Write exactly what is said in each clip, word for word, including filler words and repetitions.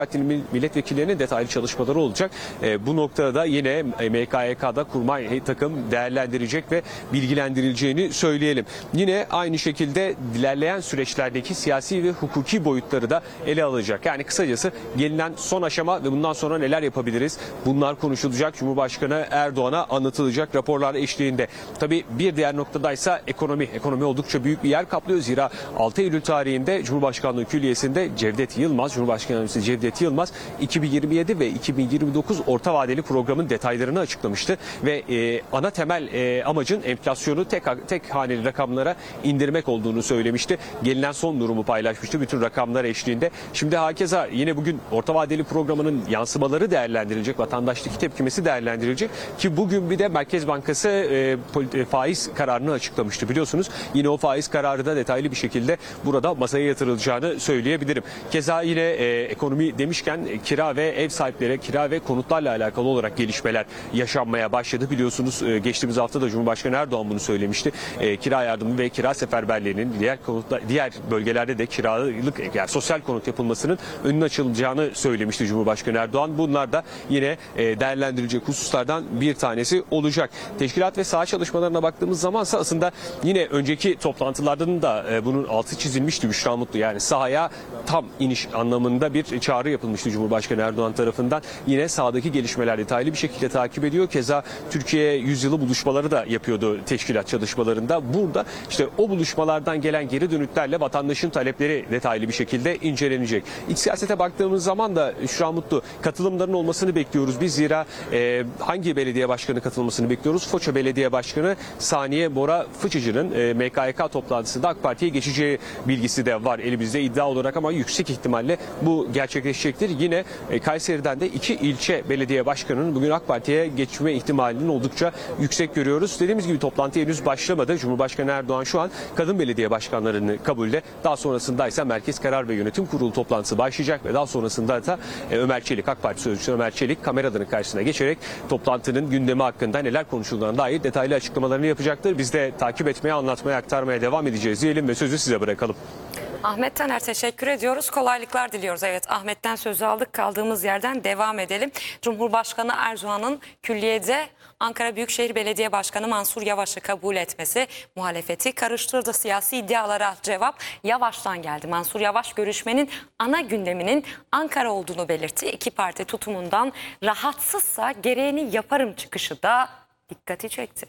Partinin milletvekillerinin detaylı çalışmaları olacak. E, bu noktada da yine M K Y K'da kurmay takım değerlendirecek ve bilgilendirileceğini söyleyelim. Yine aynı şekilde ilerleyen süreçlerdeki siyasi ve hukuki boyutları da ele alacak. Yani kısacası gelinen son aşama ve bundan sonra neler yapabiliriz? Bunlar konuşulacak. Cumhurbaşkanı Erdoğan'a anlatılacak raporlar eşliğinde. Tabii bir diğer noktadaysa ekonomi. Ekonomi oldukça büyük bir yer kaplıyor. Zira altı Eylül tarihinde Cumhurbaşkanlığı Külliyesi'nde Cevdet Yılmaz, Cumhurbaşkanı Yardımcısı Cevdet Yılmaz iki bin yirmi yedi ve iki bin yirmi dokuz orta vadeli programın detaylarını açıklamıştı ve e, ana temel e, amacın enflasyonu tek tek haneli rakamlara indirmek olduğunu söylemişti. Gelinen son durumu paylaşmıştı bütün rakamlar eşliğinde. Şimdi hakeza yine bugün orta vadeli programının yansımaları değerlendirilecek, vatandaştaki tepkimesi değerlendirilecek ki bugün bir de Merkez Bankası e, faiz kararını açıklamıştı biliyorsunuz. Yine o faiz kararı da detaylı bir şekilde burada masaya yatırılacağını söyleyebilirim. Keza yine e, ekonomi demişken kira ve ev sahipleri, kira ve konutlarla alakalı olarak gelişmeler yaşanmaya başladı. Biliyorsunuz geçtiğimiz hafta da Cumhurbaşkanı Erdoğan bunu söylemişti. E, kira yardımı ve kira seferberliğinin diğer konutlar, diğer bölgelerde de kiralık yani sosyal konut yapılmasının önünün açılacağını söylemişti Cumhurbaşkanı Erdoğan. Bunlar da yine e, değerlendirilecek hususlardan bir tanesi olacak. Teşkilat ve saha çalışmalarına baktığımız zamansa aslında yine önceki toplantılardan da e, bunun altı çizilmişti Büşra Mutlu. Yani sahaya tam iniş anlamında bir çağrı yapılmıştı Cumhurbaşkanı Erdoğan tarafından. Yine sahadaki gelişmeler detaylı bir şekilde takip ediyor. Keza Türkiye yüzyılı buluşmaları da yapıyordu teşkilat çalışmalarında. Burada işte o buluşmalardan gelen geri dönütlerle vatandaşın talepleri detaylı bir şekilde incelenecek. İç siyasete baktığımız zaman da şu an mutlu katılımların olmasını bekliyoruz. Biz zira e, hangi belediye başkanı katılmasını bekliyoruz? Foça Belediye Başkanı Saniye Bora Fıçıcı'nın e, M K Y K toplantısında AK Parti'ye geçeceği bilgisi de var elimizde iddia olarak ama yüksek ihtimalle bu gerçekleşecektir. Yine e, Kayseri'den de iki ilçe belediye başkanının bugün AK Parti'ye geçme ihtimalinin oldukça yüksek görüyoruz. Dediğimiz gibi toplantı henüz başlamadı. Cumhurbaşkanı Erdoğan şu an kadın belediye başkanlarını kabulde. Daha sonrasında ise Merkez Karar ve Yönetim Kurulu toplantısı başlayacak ve daha sonrasında da e, Ömer Çelik, AK Parti sözcüsü Ömer Çelik kameraların karşısına geçerek toplantının gündemi hakkında neler konuşulduğuna dair detaylı açıklamalarını yapacaktır. Biz de takip etmeye, anlatmaya, aktarmaya devam edeceğiz diyelim ve sözü size bırakalım. Ahmet Taner teşekkür ediyoruz. Kolaylıklar diliyoruz. Evet, Ahmet'ten sözü aldık. Kaldığımız yerden devam edelim. Cumhurbaşkanı Erdoğan'ın külliyede Ankara Büyükşehir Belediye Başkanı Mansur Yavaş'ı kabul etmesi muhalefeti karıştırdı. Siyasi iddialara cevap Yavaş'tan geldi. Mansur Yavaş görüşmenin ana gündeminin Ankara olduğunu belirtti. İki parti tutumundan rahatsızsa gereğini yaparım çıkışı da dikkati çekti.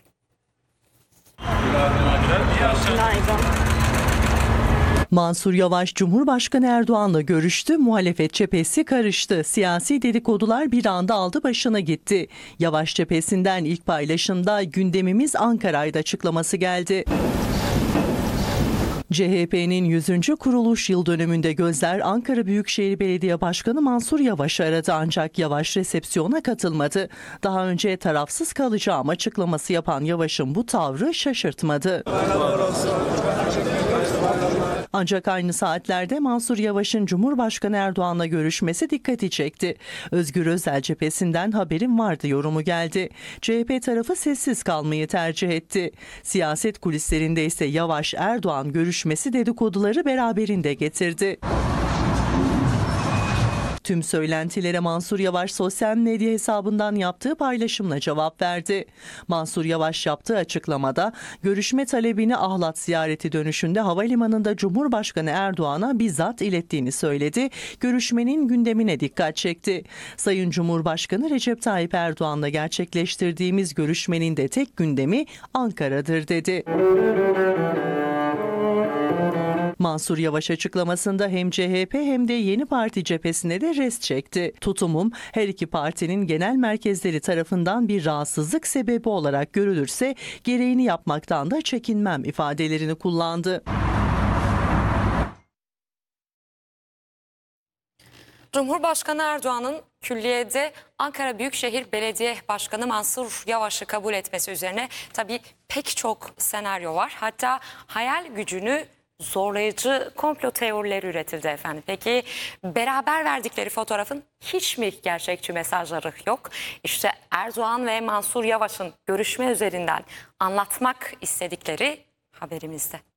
Günaydın. Mansur Yavaş Cumhurbaşkanı Erdoğan'la görüştü, muhalefet cephesi karıştı. Siyasi dedikodular bir anda aldı başına gitti. Yavaş cephesinden ilk paylaşımda gündemimiz Ankara'ydı açıklaması geldi. C H P'nin yüzüncü kuruluş yıl dönümünde gözler Ankara Büyükşehir Belediye Başkanı Mansur Yavaş'ı aradı ancak Yavaş resepsiyona katılmadı. Daha önce tarafsız kalacağım açıklaması yapan Yavaş'ın bu tavrı şaşırtmadı. Ancak aynı saatlerde Mansur Yavaş'ın Cumhurbaşkanı Erdoğan'la görüşmesi dikkati çekti. Özgür Özel cephesinden haberim vardı yorumu geldi. C H P tarafı sessiz kalmayı tercih etti. Siyaset kulislerinde ise Yavaş-Erdoğan görüşmesi dedikoduları beraberinde getirdi. Tüm söylentilere Mansur Yavaş sosyal medya hesabından yaptığı paylaşımla cevap verdi. Mansur Yavaş yaptığı açıklamada görüşme talebini Ahlat ziyareti dönüşünde havalimanında Cumhurbaşkanı Erdoğan'a bizzat ilettiğini söyledi. Görüşmenin gündemine dikkat çekti. Sayın Cumhurbaşkanı Recep Tayyip Erdoğan'la gerçekleştirdiğimiz görüşmenin de tek gündemi Ankara'dır dedi. Mansur Yavaş açıklamasında hem C H P hem de Yeni Parti cephesine de rest çekti. Tutumum her iki partinin genel merkezleri tarafından bir rahatsızlık sebebi olarak görülürse gereğini yapmaktan da çekinmem ifadelerini kullandı. Cumhurbaşkanı Erdoğan'ın külliyede Ankara Büyükşehir Belediye Başkanı Mansur Yavaş'ı kabul etmesi üzerine tabii pek çok senaryo var. Hatta hayal gücünü zorlayıcı komplo teorileri üretildi efendim. Peki beraber verdikleri fotoğrafın hiç mi gerçekçi mesajları yok? İşte Erdoğan ve Mansur Yavaş'ın görüşme üzerinden anlatmak istedikleri haberimizde.